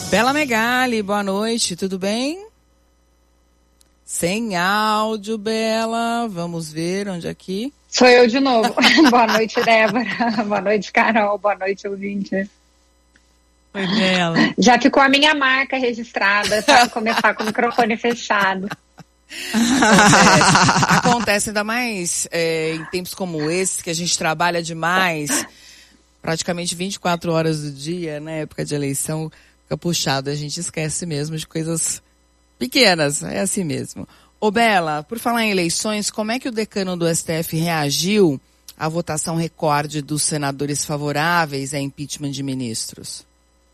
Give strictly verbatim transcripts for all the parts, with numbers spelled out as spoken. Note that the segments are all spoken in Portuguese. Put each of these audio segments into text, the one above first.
Bela Megali, boa noite, tudo bem? Sem áudio, Bela, vamos ver onde aqui. Sou eu de novo. Boa noite, Débora. Boa noite, Carol. Boa noite, ouvinte. Oi, Bela. Já ficou a minha marca registrada para começar com o microfone fechado. Acontece, acontece ainda mais é, em tempos como esse, que a gente trabalha demais, praticamente vinte e quatro horas do dia, na época de eleição, fica puxado, a gente esquece mesmo de coisas pequenas, é assim mesmo. Ô Bela, por falar em eleições, como é que o decano do S T F reagiu à votação recorde dos senadores favoráveis a impeachment de ministros?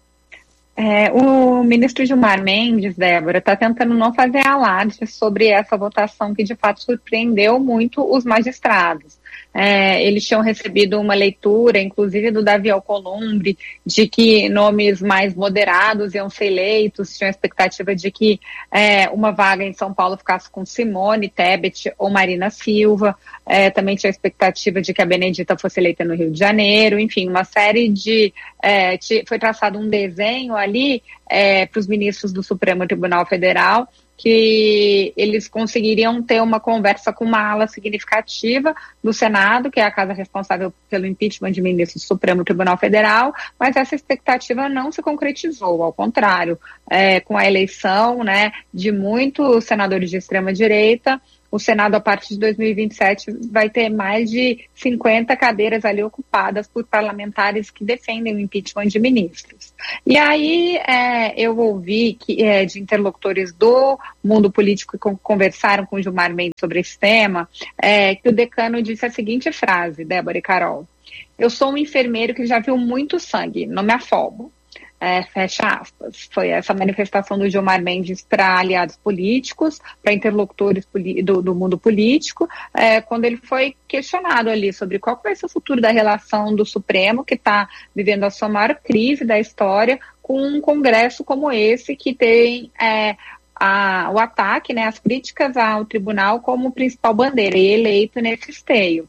É, o ministro Gilmar Mendes, Débora, está tentando não fazer alarde sobre essa votação que de fato surpreendeu muito os magistrados. É, eles tinham recebido uma leitura, inclusive do Davi Alcolumbre, de que nomes mais moderados iam ser eleitos, tinham a expectativa de que é, uma vaga em São Paulo ficasse com Simone Tebet ou Marina Silva, é, também tinha a expectativa de que a Benedita fosse eleita no Rio de Janeiro, enfim, uma série de... É, foi traçado um desenho ali é, para os ministros do Supremo Tribunal Federal, que eles conseguiriam ter uma conversa com uma ala significativa do Senado, que é a casa responsável pelo impeachment de ministros do Supremo Tribunal Federal, mas essa expectativa não se concretizou, ao contrário, é, com a eleição, né, de muitos senadores de extrema-direita, o Senado, a partir de dois mil e vinte e sete, vai ter mais de cinquenta cadeiras ali ocupadas por parlamentares que defendem o impeachment de ministros. E aí é, eu ouvi que, é, de interlocutores do mundo político que conversaram com o Gilmar Mendes sobre esse tema, é, que o decano disse a seguinte frase, Débora e Carol: eu sou um enfermeiro que já viu muito sangue, não me afobo. É, fecha aspas. Foi essa manifestação do Gilmar Mendes para aliados políticos, para interlocutores do, do mundo político, é, quando ele foi questionado ali sobre qual vai ser o futuro da relação do Supremo, que está vivendo a sua maior crise da história, com um Congresso como esse, que tem é, a, o ataque, né, as críticas ao tribunal como principal bandeira, e eleito nesse esteio.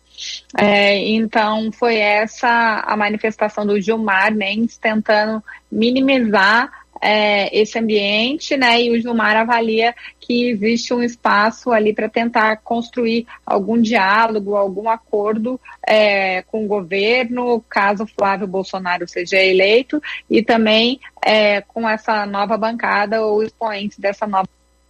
É, então foi essa a manifestação do Gilmar Mendes tentando minimizar é, esse ambiente, né, e o Gilmar avalia que existe um espaço ali para tentar construir algum diálogo, algum acordo é, com o governo, caso Flávio Bolsonaro seja eleito, e também é, com essa nova bancada ou expoentes dessa nova.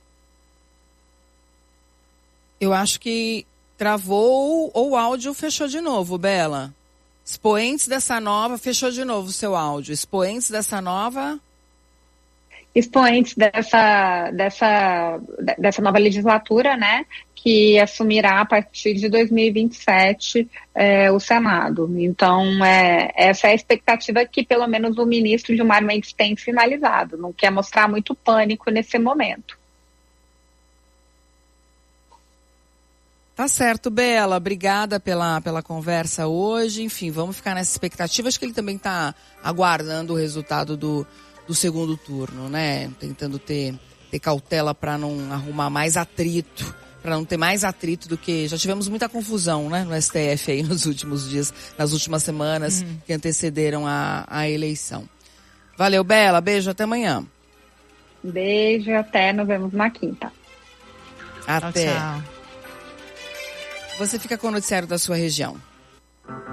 Eu acho que travou ou o áudio fechou de novo, Bela. Expoentes dessa nova, fechou de novo o seu áudio. Expoentes dessa nova... Expoentes dessa, dessa, dessa nova legislatura, né, que assumirá a partir de dois mil e vinte e sete é, o Senado. Então, é, essa é a expectativa que pelo menos o ministro Gilmar Mendes tem sinalizado. Não quer mostrar muito pânico nesse momento. Tá certo, Bela. Obrigada pela, pela conversa hoje. Enfim, vamos ficar nessa expectativa. Acho que ele também está aguardando o resultado do, do segundo turno, né? Tentando ter, ter cautela para não arrumar mais atrito, para não ter mais atrito do que... Já tivemos muita confusão, né, no S T F aí nos últimos dias, nas últimas semanas uhum. que antecederam a, a eleição. Valeu, Bela. Beijo, até amanhã. Beijo, até. Nos vemos na quinta. Até. Tchau, tchau. Você fica com o noticiário da sua região.